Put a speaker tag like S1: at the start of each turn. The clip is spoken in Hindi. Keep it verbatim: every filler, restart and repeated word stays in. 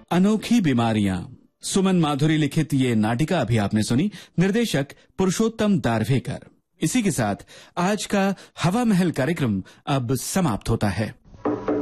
S1: अनोखी बीमारियां। सुमन माधुरी लिखित ये नाटिका अभी आपने सुनी, निर्देशक पुरुषोत्तम दारवेकर। इसी के साथ आज का हवा महल कार्यक्रम अब समाप्त होता है।